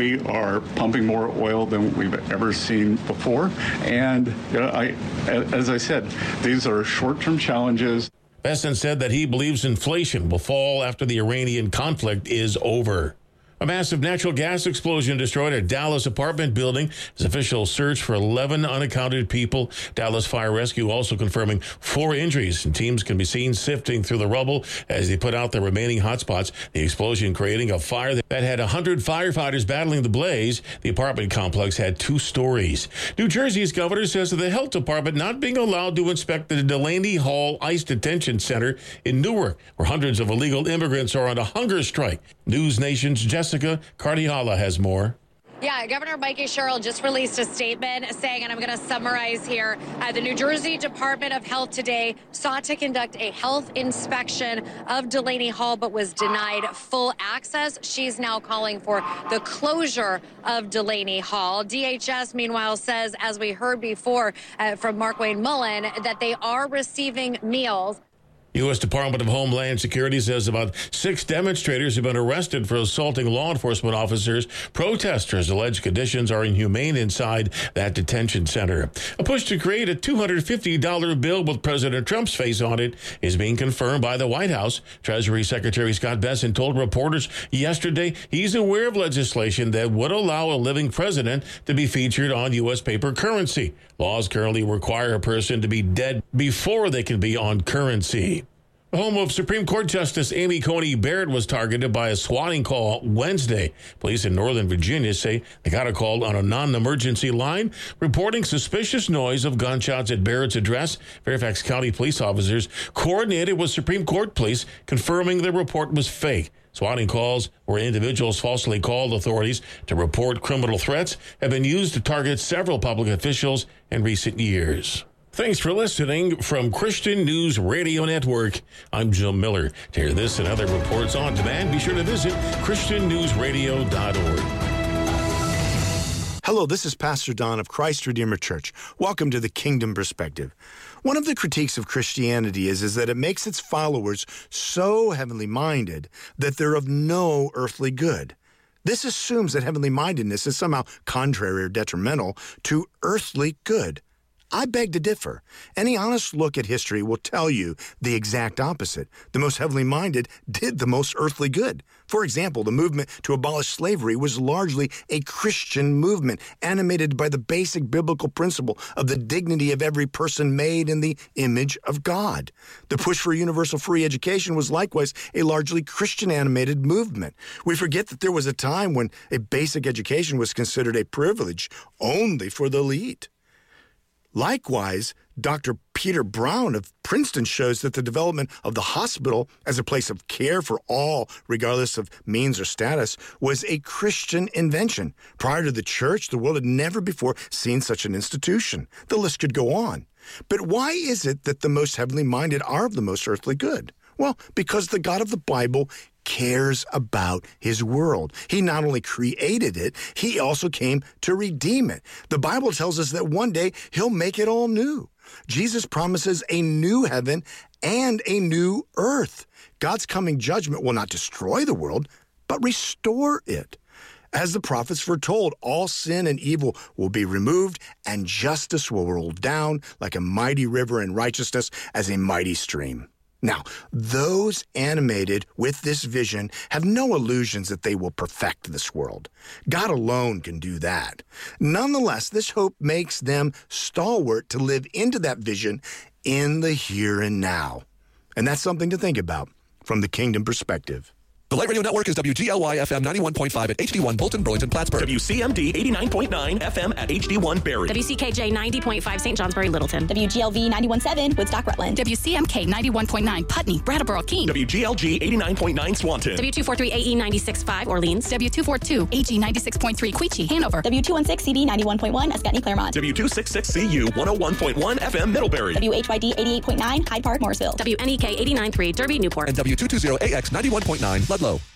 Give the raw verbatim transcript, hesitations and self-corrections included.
We are pumping more oil than we've ever seen before. And you know, I, as I said, these are short-term challenges. Bessent said that he believes inflation will fall after the Iranian conflict is over. A massive natural gas explosion destroyed a Dallas apartment building as officials search for eleven unaccounted people. Dallas Fire Rescue also confirming four injuries, and teams can be seen sifting through the rubble as they put out the remaining hotspots. The explosion creating a fire that had one hundred firefighters battling the blaze. The apartment complex had two stories. New Jersey's governor says that the health department not being allowed to inspect the Delaney Hall ICE Detention Center in Newark, where hundreds of illegal immigrants are on a hunger strike. News Nation's Jessica Cardiala has more. Yeah, Governor Mikey Sherrill just released a statement saying, and I'm going to summarize here, uh, the New Jersey Department of Health today sought to conduct a health inspection of Delaney Hall, but was denied full access. She's now calling for the closure of Delaney Hall. D H S, meanwhile, says, as we heard before uh, from Mark Wayne Mullen, that they are receiving meals. U S Department of Homeland Security says about six demonstrators have been arrested for assaulting law enforcement officers. Protesters allege conditions are inhumane inside that detention center. A push to create a two hundred fifty dollars bill with President Trump's face on it is being confirmed by the White House. Treasury Secretary Scott Bessent told reporters yesterday he's aware of legislation that would allow a living president to be featured on U S paper currency. Laws currently require a person to be dead before they can be on currency. The home of Supreme Court Justice Amy Coney Barrett was targeted by a swatting call Wednesday. Police in Northern Virginia say they got a call on a non-emergency line reporting suspicious noise of gunshots at Barrett's address. Fairfax County police officers coordinated with Supreme Court police, confirming the report was fake. Swatting calls, where individuals falsely called authorities to report criminal threats, have been used to target several public officials in recent years. Thanks for listening from Christian News Radio Network. I'm Jim Miller. To hear this and other reports on demand, be sure to visit christian news radio dot org. Hello, this is Pastor Don of Christ Redeemer Church. Welcome to the Kingdom Perspective. One of the critiques of Christianity is, is that it makes its followers so heavenly minded that they're of no earthly good. This assumes that heavenly mindedness is somehow contrary or detrimental to earthly good. I beg to differ. Any honest look at history will tell you the exact opposite. The most heavenly minded did the most earthly good. For example, the movement to abolish slavery was largely a Christian movement, animated by the basic biblical principle of the dignity of every person made in the image of God. The push for universal free education was likewise a largely Christian-animated movement. We forget that there was a time when a basic education was considered a privilege only for the elite. Likewise, Doctor Peter Brown of Princeton shows that the development of the hospital as a place of care for all, regardless of means or status, was a Christian invention. Prior to the church, the world had never before seen such an institution. The list could go on. But why is it that the most heavenly minded are of the most earthly good? Well, because the God of the Bible cares about his world. He not only created it, he also came to redeem it. The Bible tells us that one day he'll make it all new. Jesus promises a new heaven and a new earth. God's coming judgment will not destroy the world, but restore it. As the prophets foretold, all sin and evil will be removed, and justice will roll down like a mighty river, and righteousness as a mighty stream. Now, those animated with this vision have no illusions that they will perfect this world. God alone can do that. Nonetheless, this hope makes them stalwart to live into that vision in the here and now. And that's something to think about from the Kingdom perspective. The Light Radio Network is W G L Y F M ninety-one point five at H D one Bolton, Burlington, Plattsburgh. W C M D eighty-nine point nine F M at H D one Barrie. W C K J ninety point five Saint Johnsbury, Littleton. W G L V ninety-one point seven Woodstock, Rutland. W C M K ninety-one point nine Putney, Brattleboro, Keene. W G L G eighty-nine point nine Swanton. W two forty-three A E ninety-six point five Orleans. W two forty-two A G ninety-six point three Queechee, Hanover. W two sixteen C B ninety-one point one Escutney, Claremont. W two sixty-six C U one oh one point one F M Middlebury. W H Y D eighty-eight point nine Hyde Park, Morrisville. W N E K eighty-nine point three Derby, Newport. And W two twenty A X ninety-one point nine Ludlow.